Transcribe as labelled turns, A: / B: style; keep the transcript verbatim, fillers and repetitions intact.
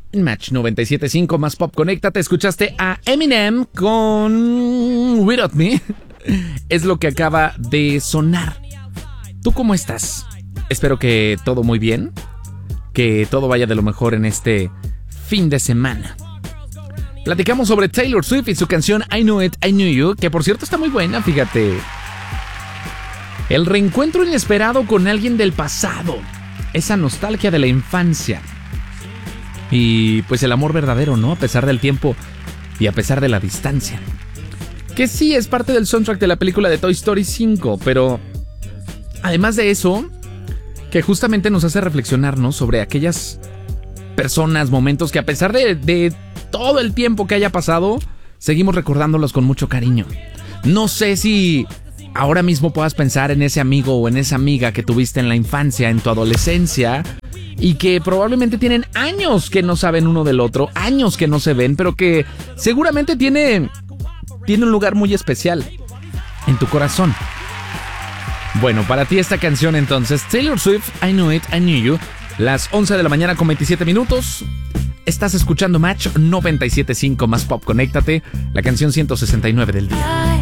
A: En Match noventa y siete punto cinco más Pop, conéctate. Escuchaste a Eminem con Without Me. Es lo que acaba de sonar. ¿Tú cómo estás? Espero que todo muy bien, que todo vaya de lo mejor en este fin de semana. Platicamos sobre Taylor Swift y su canción I Knew It, I Knew You, que por cierto está muy buena, fíjate. El reencuentro inesperado con alguien del pasado, esa nostalgia de la infancia. Y pues el amor verdadero, ¿no? A pesar del tiempo y a pesar de la distancia. Que sí es parte del soundtrack de la película de Toy Story cinco, pero además de eso, que justamente nos hace reflexionarnos sobre aquellas personas, momentos que a pesar de, de todo el tiempo que haya pasado, seguimos recordándolos con mucho cariño. No sé si ahora mismo puedas pensar en ese amigo o en esa amiga que tuviste en la infancia, en tu adolescencia, y que probablemente tienen años que no saben uno del otro, años que no se ven, pero que seguramente tiene, tiene un lugar muy especial en tu corazón. Bueno, para ti esta canción entonces, Taylor Swift, I Knew It, I Knew You, las once de la mañana con veintisiete minutos. Estás escuchando Match noventa y siete punto cinco más Pop, conéctate, la canción ciento sesenta y nueve del día.